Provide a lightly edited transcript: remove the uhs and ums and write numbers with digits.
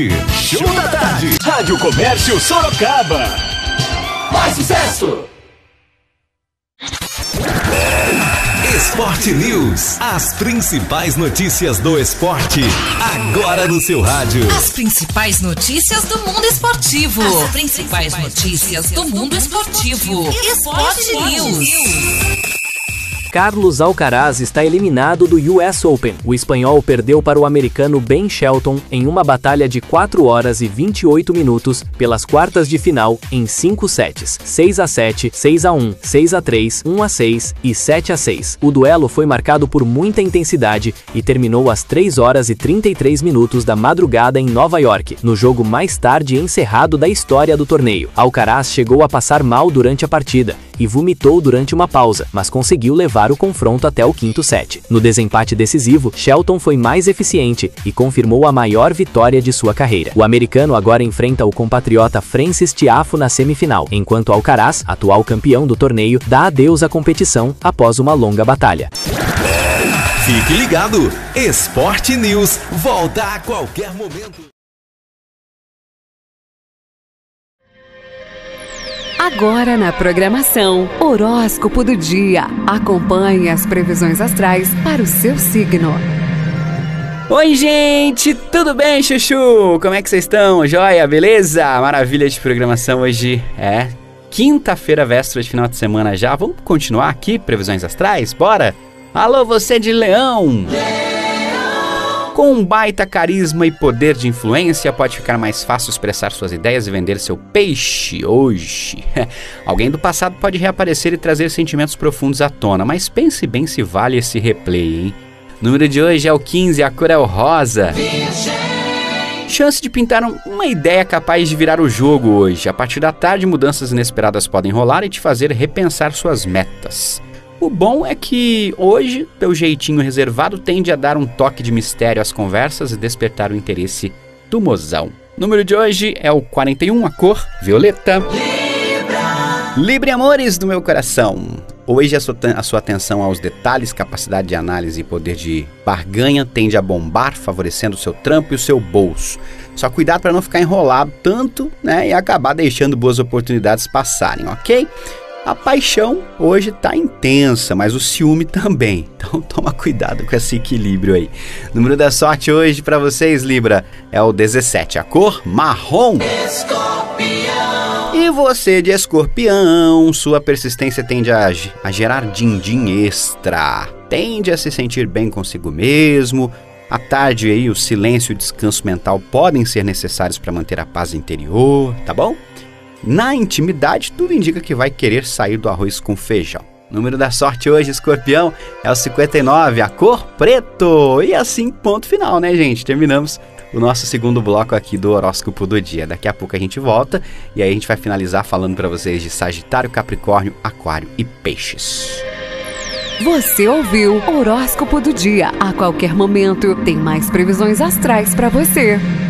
Show da Tarde. Rádio Comércio Sorocaba. Mais sucesso. Esporte News. As principais notícias do esporte. Agora no seu rádio. As principais notícias do mundo esportivo. As principais notícias do mundo esportivo. Esporte News. Carlos Alcaraz está eliminado do US Open. O espanhol perdeu para o americano Ben Shelton em uma batalha de 4 horas e 28 minutos pelas quartas de final em 5 sets, 6-7, 6-1, 6-3, 1-6 e 7-6. O duelo foi marcado por muita intensidade e terminou às 3 horas e 33 minutos da madrugada em Nova York, no jogo mais tarde encerrado da história do torneio. Alcaraz chegou a passar mal durante a partida e vomitou durante uma pausa, mas conseguiu levar o confronto até o quinto set. No desempate decisivo, Shelton foi mais eficiente e confirmou a maior vitória de sua carreira. O americano agora enfrenta o compatriota Frances Tiafoe na semifinal, enquanto Alcaraz, atual campeão do torneio, dá adeus à competição após uma longa batalha. Fique ligado, Esporte News volta a qualquer momento. Agora na programação, Horóscopo do Dia. Acompanhe as previsões astrais para o seu signo. Oi, gente! Tudo bem, Chuchu? Como é que vocês estão? Joia? Beleza? Maravilha de programação hoje. É quinta-feira, véspera de final de semana já. Vamos continuar aqui, previsões astrais? Bora? Alô, você de Leão! Com um baita carisma e poder de influência, pode ficar mais fácil expressar suas ideias e vender seu peixe hoje. Alguém do passado pode reaparecer e trazer sentimentos profundos à tona, mas pense bem se vale esse replay, hein? O número de hoje é o 15, a cor é o rosa. Chance de pintar uma ideia capaz de virar o jogo hoje. A partir da tarde, mudanças inesperadas podem rolar e te fazer repensar suas metas. O bom é que hoje, teu jeitinho reservado tende a dar um toque de mistério às conversas e despertar o interesse do mozão. O número de hoje é o 41, a cor violeta. Libra, amores do meu coração. Hoje a sua atenção aos detalhes, capacidade de análise e poder de barganha tende a bombar, favorecendo o seu trampo e o seu bolso. Só cuidado para não ficar enrolado tanto, né, e acabar deixando boas oportunidades passarem, ok? A paixão hoje tá intensa, mas o ciúme também. Então toma cuidado com esse equilíbrio aí. O número da sorte hoje para vocês, Libra, é o 17, a cor marrom. Escorpião. E você de Escorpião, sua persistência tende a gerar din-din extra. Tende a se sentir bem consigo mesmo. À tarde aí, o silêncio e o descanso mental podem ser necessários para manter a paz interior, tá bom? Na intimidade, tudo indica que vai querer sair do arroz com feijão. O número da sorte hoje, Escorpião, é o 59, a cor preto. E assim, ponto final, né, gente? Terminamos o nosso segundo bloco aqui do Horóscopo do Dia. Daqui a pouco a gente volta e aí a gente vai finalizar falando para vocês de Sagitário, Capricórnio, Aquário e Peixes. Você ouviu Horóscopo do Dia. A qualquer momento tem mais previsões astrais para você.